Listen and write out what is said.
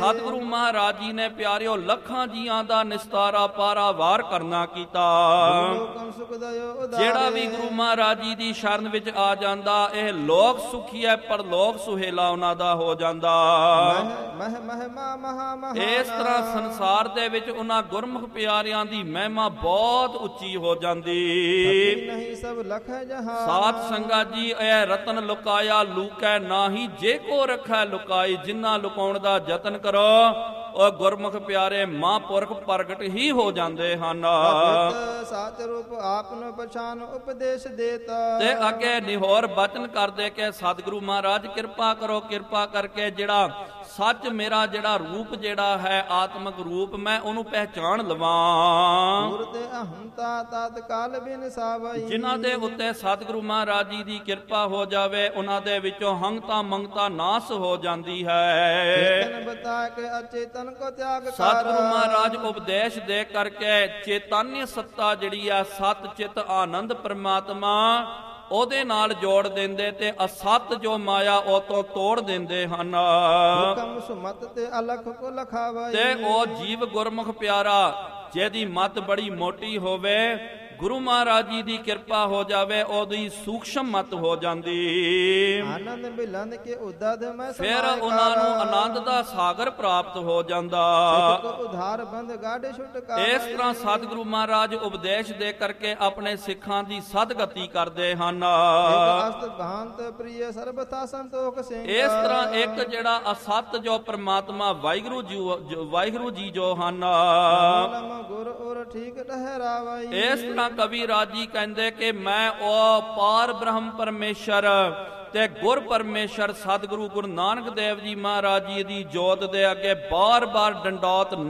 ਸਤਿਗੁਰੂ ਮਹਾਰਾਜ ਜੀ ਨੇ ਪਿਆਰਿਓ ਲੱਖਾਂ ਜੀਆਂ ਦਾ ਨਿਸਤਾਰਾ ਪਾਰਾਵਾਰ ਕਰਨਾ ਕੀਤਾ। ਜਿਹੜਾ ਵੀ ਗੁਰੂ ਮਹਾਰਾਜ ਜੀ ਦੀ ਸ਼ਰਨ ਵਿੱਚ ਆ ਜਾਂਦਾ, ਇਹ ਲੋਕ ਸੁਖੀ ਹੈ ਪਰ ਲੋਕ ਸੁਹੇਲਾ ਉਹਨਾਂ ਦਾ ਹੋ ਜਾਂਦਾ। ਇਸ ਤਰ੍ਹਾਂ ਸੰਸਾਰ ਦੇ ਵਿੱਚ ਉਹਨਾਂ ਗੁਰਮੁਖ ਪਿਆਰਿਆਂ ਦੀ ਮਹਿਮਾ ਬਹੁਤ ਉੱਚੀ ਹੋ ਜਾਂਦੀ। ਸਾਧ ਸੰਗਤ ਜੀ, ਇਹ ਰਤਨ ਲੁਕਾਇਆ ਲੂਕੈ ਨਾਹੀ, ਜੇ ਕੋ ਰੱਖੈ ਲੁਕਾਈ। ਜਿੰਨਾ ਲੁਕਾਉਣ ਦਾ ਯਤਨ ਕਰੋ ਉਹ ਗੁਰਮੁਖ ਪਿਆਰੇ ਮਹਾਂਪੁਰਖ ਪ੍ਰਗਟ ਹੀ ਹੋ ਜਾਂਦੇ ਹਨ। ਸੱਚ ਰੂਪ ਆਪ ਨੂੰ ਪਛਾਨ ਉਪਦੇਸ਼ ਦੇਤਾ। ਤੇ ਅੱਗੇ ਨਿਹੋਰ ਬਚਨ ਕਰਦੇ ਕਿ ਸਤਿਗੁਰੂ ਮਹਾਰਾਜ ਕਿਰਪਾ ਕਰੋ, ਕਿਰਪਾ ਕਰਕੇ ਜਿਹੜਾ ਸੱਚ ਮੇਰਾ ਜਿਹੜਾ ਰੂਪ ਜਿਹੜਾ ਹੈ ਆਤਮਿਕ ਰੂਪ, ਮੈਂ ਉਹਨੂੰ ਪਹਿਚਾਣ ਲਵਾਂ। ਜਿਨ੍ਹਾਂ ਦੇ ਉੱਤੇ ਸਤਿਗੁਰੂ ਮਹਾਰਾਜ ਜੀ ਦੀ ਕਿਰਪਾ ਹੋ ਜਾਵੇ, ਉਹਨਾਂ ਦੇ ਵਿੱਚੋਂ ਹੰਗਤਾ ਮੰਗਤਾ ਨਾਸ ਹੋ ਜਾਂਦੀ ਹੈ। ਸਤਿਗੁਰੂ ਮਹਾਰਾਜ ਉਪਦੇਸ਼ ਦੇ ਕਰਕੇ ਚੇਤਨਿ ਸੱਤਾ ਜਿਹੜੀ ਆ ਸਤ ਚਿਤ ਆਨੰਦ ਪ੍ਰਮਾਤਮਾ ਉਹਦੇ ਨਾਲ ਜੋੜ ਦਿੰਦੇ ਤੇ ਅਸਤ ਜੋ ਮਾਇਆ ਉਹ ਤੋਂ ਤੋੜ ਦਿੰਦੇ ਹਨ। ਤੇ ਉਹ ਜੀਵ ਗੁਰਮੁਖ ਪਿਆਰਾ ਜਿਹਦੀ ਮਤ ਬੜੀ ਮੋਟੀ ਹੋਵੇ, ਗੁਰੂ ਮਹਾਰਾਜ ਜੀ ਦੀ ਕਿਰਪਾ ਹੋ ਜਾਵੇ, ਉਹਦੀ ਸੂਖਸ਼ਮ ਮਤ ਹੋ ਜਾਂਦੀ। ਆਨੰਦ ਮਿਲਨ ਕੇ ਉਦਦ ਮੈਂ ਫਿਰ ਉਹਨਾਂ ਨੂੰ ਆਨੰਦ ਦਾ ਸਾਗਰ ਪ੍ਰਾਪਤ ਹੋ ਜਾਂਦਾ। ਉਧਾਰ ਬੰਦ ਗਾਢੇ ਛੁਟਕਾਰਾ। ਇਸ ਤਰ੍ਹਾਂ ਸਤਿਗੁਰੂ ਮਹਾਰਾਜ ਉਪਦੇਸ਼ ਦੇ ਕਰਕੇ ਆਪਣੇ ਸਿੱਖਾਂ ਦੀ ਸਦਗਤੀ ਕਰਦੇ ਹਨ। ਇਸ ਤਰ੍ਹਾਂ ਇੱਕ ਜਿਹੜਾ ਅਸਤ ਜੋ ਪ੍ਰਮਾਤਮਾ ਵਾਹਿਗੁਰੂ ਜੀ ਜੋ ਹਨ, ਇਸ ਤਰ੍ਹਾਂ ਕਵੀ ਰਾਜੀ ਕਹਿੰਦੇ ਕਿ ਮੈਂ ਉਹ ਪਾਰ ਬ੍ਰਹਮ ਪਰਮੇਸ਼ਰ ਤੇ ਗੁਰ ਪਰਮੇਸ਼ਰ ਸਤਿਗੁਰੂ ਗੁਰੂ ਨਾਨਕ ਦੇਵ ਜੀ ਮਹਾਰਾਜ ਜੀ ਦੀ ਜੋਤ ਦੇ ਅੱਗੇ ਬਾਰ-ਬਾਰ ਡੰਡੌਤ